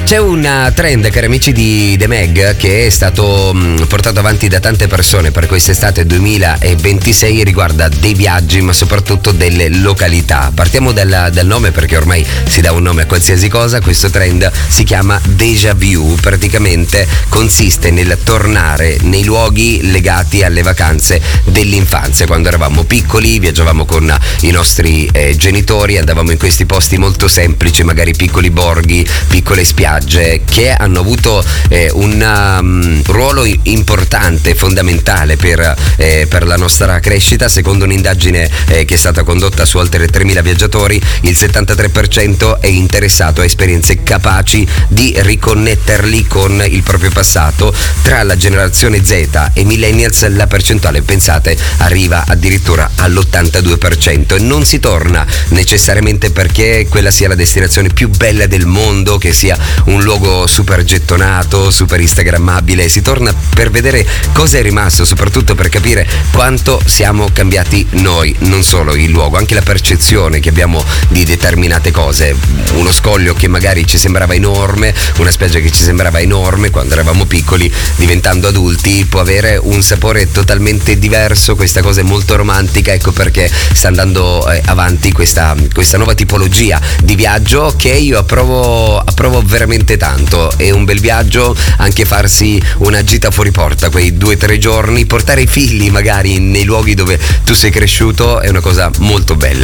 C'è un trend, cari amici di The Meg, che è stato portato avanti da tante persone per quest'estate 2026, riguarda dei viaggi ma soprattutto delle località. Partiamo dal nome, perché ormai si dà un nome a qualsiasi cosa. Questo trend si chiama Déjà Vu, praticamente consiste nel tornare nei luoghi legati alle vacanze dell'infanzia. Quando eravamo piccoli viaggiavamo con i nostri genitori, andavamo in questi posti molto semplici, magari piccoli borghi, piccole spiagge, che hanno avuto un ruolo importante, fondamentale per la nostra crescita. Secondo un'indagine che è stata condotta su oltre 3.000 viaggiatori, il 73% è interessato a esperienze capaci di riconnetterli con il proprio passato. Tra la generazione Z e millennials la percentuale, pensate, arriva addirittura all'82%, e non si torna necessariamente perché quella sia la destinazione più bella del mondo, che sia un luogo super gettonato, super instagrammabile. Si torna per vedere cosa è rimasto, soprattutto per capire quanto siamo cambiati noi, non solo il luogo, anche la percezione che abbiamo di determinate cose. Uno scoglio che magari ci sembrava enorme, una spiaggia che ci sembrava enorme quando eravamo piccoli, diventando adulti può avere un sapore totalmente diverso. Questa cosa è molto romantica, ecco perché sta andando avanti questa nuova tipologia di viaggio che io approvo veramente tanto. È un bel viaggio anche farsi una gita fuori porta, quei 2-3 giorni, portare i figli magari nei luoghi dove tu sei cresciuto, è una cosa molto bella.